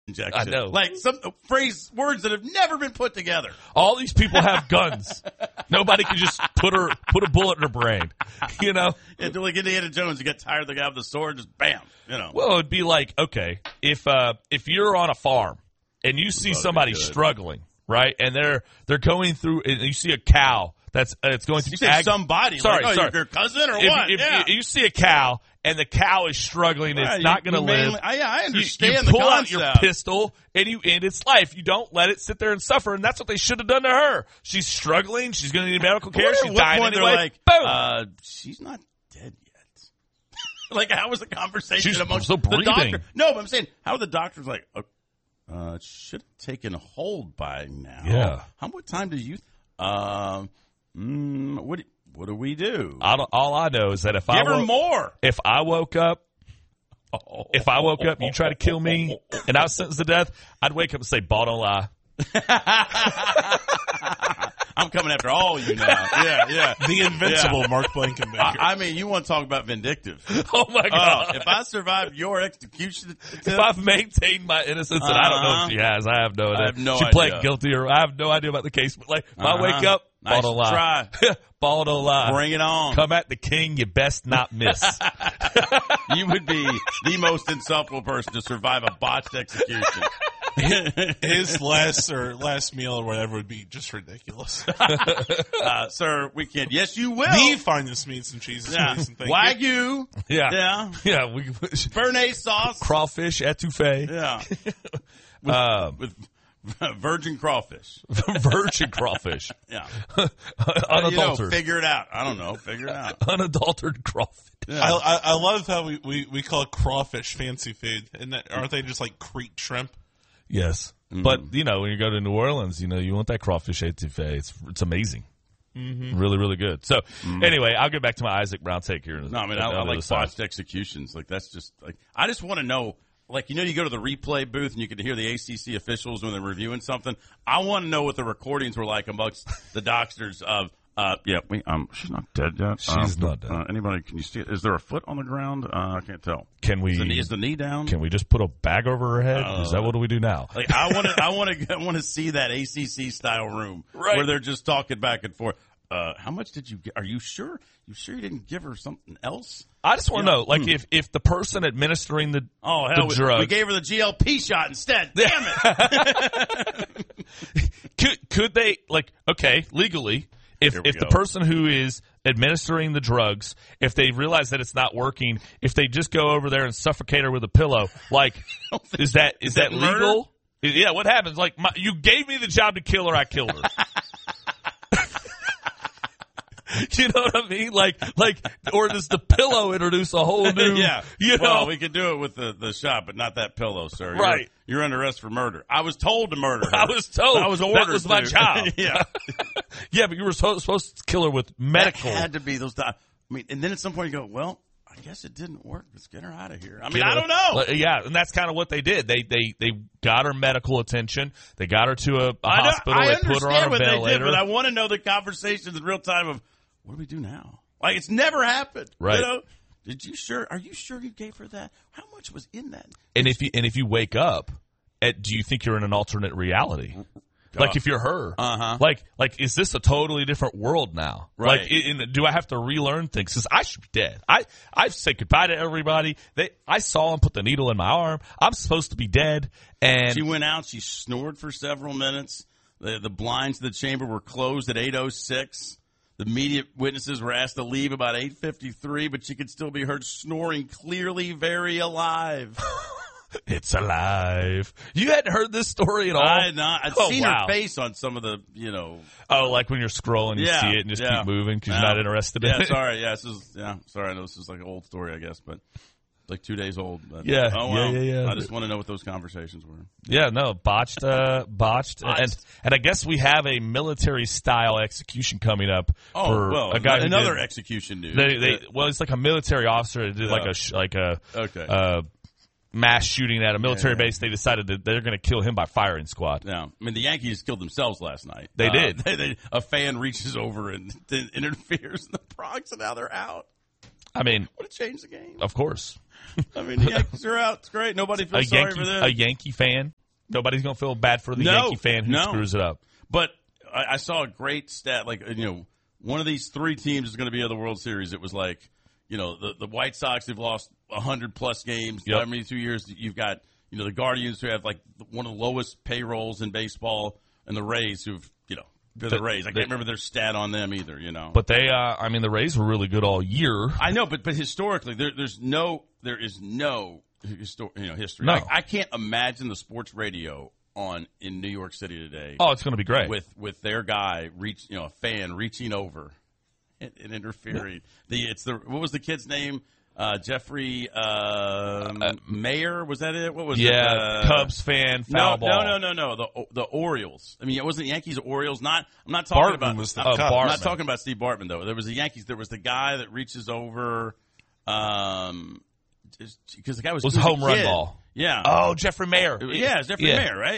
injection. I know. Like some words that have never been put together. All these people have guns. Nobody can just put a bullet in her brain. You know? Yeah, like Indiana Jones, you get tired of the guy with the sword, just bam. You know. Well, it'd be like, okay, if you're on a farm and you see somebody struggling, right, and they're going through, and you see a cow that's going through. You say somebody. Sorry, like, your cousin or what? If you see a cow and the cow is struggling, it's not going to live. I understand you the pull concept. out your pistol and you end its life. You don't let it sit there and suffer, and that's what they should have done to her. She's struggling. She's going to need medical care. She's dying anyway. Like, boom. She's not dead yet. Like, how was the conversation She's amongst still the breathing. doctor? No, but I'm saying, how are the doctors like, it should have taken hold by now. Yeah. How much time do you, what do we do? All I know is that if Give her more. If I woke up, you try to kill me, and I was sentenced to death, I'd wake up and say, "Ball don't lie." I'm coming after all you now. Yeah. The invincible Mark Blankenbaker. I mean, you want to talk about vindictive. Oh, my God. If I survive your execution attempt, if I've maintained my innocence, and I don't know if she has, I have no idea. I have no she idea. pled guilty, or I have no idea about the case. But like, if I wake up, nice ball don't lie. try. Ball don't lie. Bring it on. Come at the king, you best not miss. You would be the most insufferable person to survive a botched execution. His last meal or whatever would be just ridiculous. Sir, we can't. Yes, you will. The finest meats and cheeses, please, and thank you. Wagyu. Yeah. Yeah. We Béarnaise sauce. Crawfish etouffee. Yeah. With virgin crawfish. Virgin crawfish. Yeah. Unadulterated. Figure it out. I don't know. Figure it out. Unadulterated crawfish. Yeah. I love how we call crawfish fancy food. And aren't they just like Crete shrimp? Yes. But, when you go to New Orleans, you want that crawfish etouffee. It's amazing. Mm-hmm. Really, really good. So, anyway, I'll get back to my Isaac Brown take here. No, I mean, I like botched executions. Like, that's just, like, I just want to know, like, you go to the replay booth and you can hear the ACC officials when they're reviewing something. I want to know what the recordings were like amongst the doctors of, she's not dead yet. She's not dead. Anybody, can you see it? Is there a foot on the ground? I can't tell. Can we? Is the knee down? Can we just put a bag over her head? Is that what do we do now? Like, I want to see that ACC style room where they're just talking back and forth. How much did you get? Are you sure? You sure you didn't give her something else? I just want to know, like, if the person administering the drug, we gave her the GLP shot instead. Damn it! could they, like, okay, legally, if the person who is administering the drugs, if they realize that it's not working, if they just go over there and suffocate her with a pillow, like, is that legal? Yeah, what happens? Like, you gave me the job to kill her, I killed her. You know what I mean? Like, or does the pillow introduce a whole new? Yeah. Well, we could do it with the shot, but not that pillow, sir. Right. You're under arrest for murder. I was told to murder her. I was told. I was ordered. That was my job. Yeah. Yeah, but you were supposed to kill her with medical. That had to be those. I mean, and then at some point you go, well, I guess it didn't work. Let's get her out of here. I mean, I don't know. Yeah, and that's kind of what they did. They got her medical attention. They got her to a hospital. They put her on a ventilator. They did, but I want to know the conversations in real time of, what do we do now? Like, it's never happened. Right. Are you sure you gave her that? How much was in that? And if you wake up, do you think you're in an alternate reality? Like, if you're her, like, is this a totally different world now? Right. Like, do I have to relearn things? Because I should be dead. I've said goodbye to everybody. I saw him put the needle in my arm. I'm supposed to be dead. And she went out. She snored for several minutes. The blinds of the chamber were closed at 8:06. The immediate witnesses were asked to leave about 8:53, but she could still be heard snoring clearly, very alive. It's alive. You hadn't heard this story at all? I had not. I'd seen her face on some of the, Oh, like when you're scrolling, you see it and just keep moving because you're not interested in it? Sorry. Yeah, sorry. I know this is like an old story, I guess, but like 2 days old. But, yeah. Oh, well. Yeah. I just want to know what those conversations were. Yeah, no, botched. And I guess we have a military-style execution coming up for a guy who another did, execution news. It's like a military officer that did a mass shooting at a military base. They decided that they're going to kill him by firing squad. Yeah, I mean, the Yankees killed themselves last night. They did. A fan reaches over and interferes in the Bronx, and now they're out. I mean, would have changed the game. Of course. I mean, the Yankees are out. It's great. Nobody feels sorry for them. A Yankee fan. Nobody's going to feel bad for the Yankee fan who screws it up. But I saw a great stat. Like, one of these three teams is going to be in the World Series. It was like, the White Sox, they've lost 100-plus games. Yep. I mean, 2 years. You've got, the Guardians, who have, like, one of the lowest payrolls in baseball, and the Rays, who've, they're the Rays. I can't remember their stat on them either, But they, the Rays were really good all year. I know, but historically, there is no history. No. I can't imagine the sports radio in New York City today. Oh, it's going to be great with their guy a fan reaching over and interfering. What was the kid's name? Jeffrey Mayer, was that it? What was it? Cubs fan, foul ball. No. The Orioles. I mean, it wasn't Yankees or Orioles. I'm not talking Bartman about. Was the I'm Cubs. not talking about Steve Bartman though. There was the Yankees. There was the guy that reaches over, because the guy was a home run ball. Yeah. Oh, Jeffrey Mayer. Yeah, it's Jeffrey Mayer, right?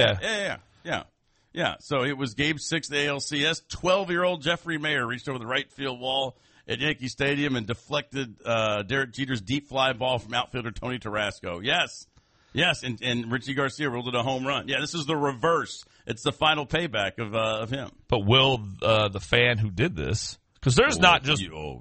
Yeah. So it was Game 6 of the ALCS. 12-year-old Jeffrey Mayer reached over the right field wall at Yankee Stadium and deflected Derek Jeter's deep fly ball from outfielder Tony Tarasco. Yes, and Richie Garcia ruled it a home run. Yeah, this is the reverse. It's the final payback of him. But will the fan who did this, because there's not just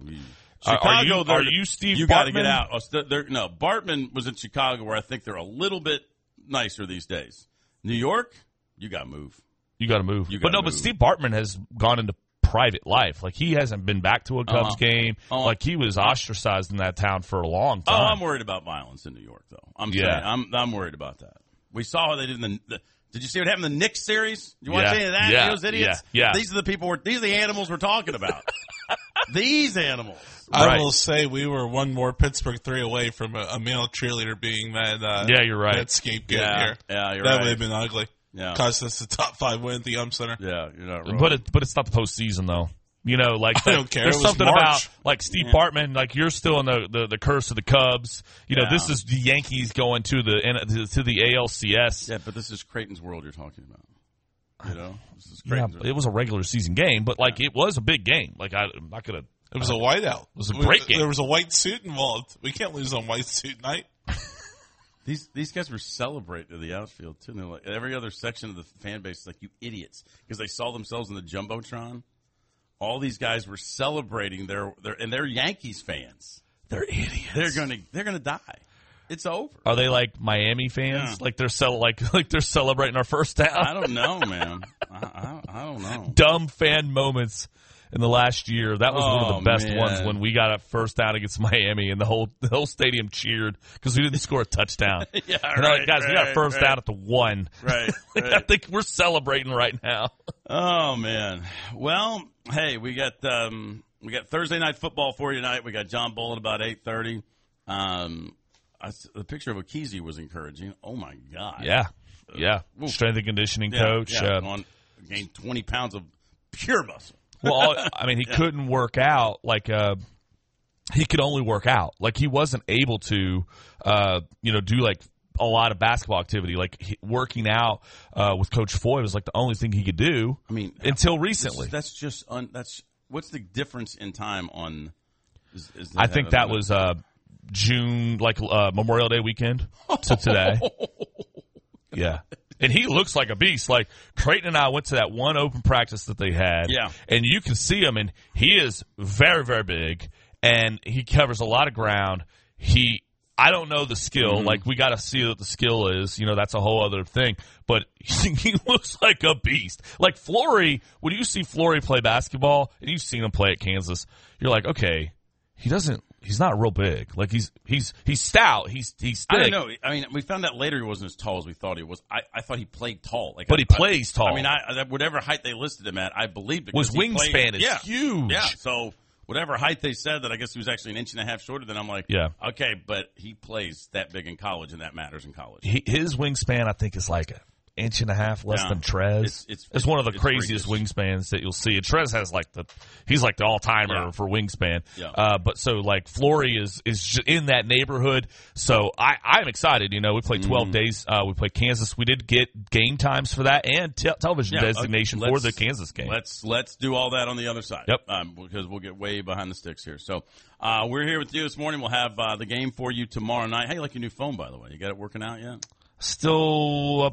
Chicago, are you Steve you Bartman? got to get out. No, Bartman was in Chicago, where I think they're a little bit nicer these days. New York, you got to move. You got to move. But Steve Bartman has gone into private life. Like, he hasn't been back to a Cubs game. Like, he was ostracized in that town for a long time. Oh, I'm worried about violence in New York, though. I'm worried about that. We saw how they did in the did you see what happened in the Knicks series? Did you watch any of that? Yeah. Those idiots? Yeah. These are the animals we're talking about. These animals. I will say we were one more Pittsburgh 3 away from a male cheerleader being that. You're right. That scapegoat here. Yeah, you're that right. would have been ugly. Yeah, cost us the top 5 win at the Center. Yeah, you're not wrong. But it's not the postseason though. I don't care. There's something March. about like Steve Bartman. Like, you're still in the curse of the Cubs. This is the Yankees going to the ALCS. Yeah, but this is Creighton's world you're talking about. This is Yeah, Creighton's it was a regular season game, but it was a big game. Like, I'm not gonna. It was a whiteout. It was a great game. There was a white suit involved. We can't lose on white suit night. These guys were celebrating in the outfield too. And they're like, every other section of the fan base is like, you idiots, because they saw themselves in the jumbotron. All these guys were celebrating and they're Yankees fans. They're idiots. They're gonna die. It's over. Are they like Miami fans? Yeah. Like they're they're celebrating our first down? I don't know, man. I don't know. Dumb fan moments in the last year. That was one of the best ones when we got a first down against Miami and the whole stadium cheered because we didn't score a touchdown. Yeah, like, guys, we got a first down at the 1. Right. I think we're celebrating right now. Oh man. Well, hey, we got Thursday night football for you tonight. We got John Bull at about 8:30. The picture of Okeezy was encouraging. Oh my God. Yeah. Strength and conditioning coach. Gained 20 pounds of pure muscle. Well, he couldn't work out he could only work out. Like, he wasn't able to, do like a lot of basketball activity. Like, working out with Coach Foy was like the only thing he could do. Until recently. That's what's the difference in time on? I think that was June, Memorial Day weekend to today. Yeah. And he looks like a beast. Like, Creighton and I went to that one open practice that they had. Yeah. And you can see him, and he is very, very big, and he covers a lot of ground. I don't know the skill. Mm-hmm. Like, we got to see what the skill is. That's a whole other thing. But he looks like a beast. Like, Flory, when you see Flory play basketball, and you've seen him play at Kansas, you're like, okay, he's not real big. Like, he's stout. He's thick. I don't know. We found out later he wasn't as tall as we thought he was. I thought he played tall. But he plays tall. Whatever height they listed him at, I believed it. His wingspan is huge. Yeah, so whatever height they said that, I guess he was actually an inch and a half shorter than. I'm like, okay, but he plays that big in college, and that matters in college. His wingspan, I think, is like inch and a half less than Trez. It's one of the craziest wingspans that you'll see. And Trez has he's like the all-timer for wingspan. Yeah. But so like Flory is in that neighborhood. So I'm excited. You know, we played 12 days. We played Kansas. We did get game times for that and television designation for the Kansas game. Let's do all that on the other side. Yep. Because we'll get way behind the sticks here. So we're here with you this morning. We'll have the game for you tomorrow night. How you like your new phone, by the way? You got it working out yet? Still